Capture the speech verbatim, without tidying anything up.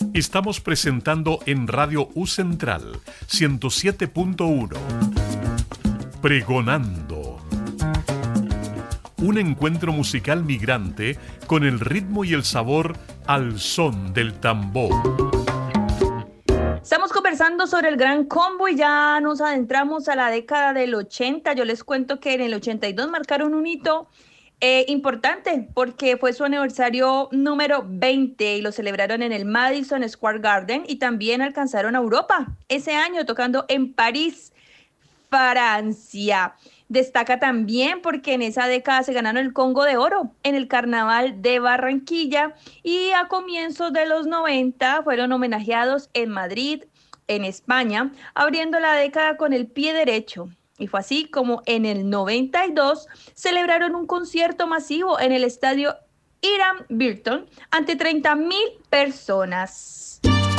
Estamos presentando en Radio U Central ciento siete punto uno Pregonando. Un encuentro musical migrante con el ritmo y el sabor al son del tambor. Estamos conversando sobre el Gran Combo y ya nos adentramos a la década del ochenta. Yo les cuento que en el ochenta y dos marcaron un hito eh, importante porque fue su aniversario número veinte y lo celebraron en el Madison Square Garden y también alcanzaron a Europa ese año tocando en París, Francia. Destaca también porque en esa década se ganaron el Congo de Oro en el Carnaval de Barranquilla y a comienzos de los noventa fueron homenajeados en Madrid, en España, abriendo la década con el pie derecho. Y fue así como en el noventa y dos celebraron un concierto masivo en el estadio Hiram Burton ante treinta mil personas.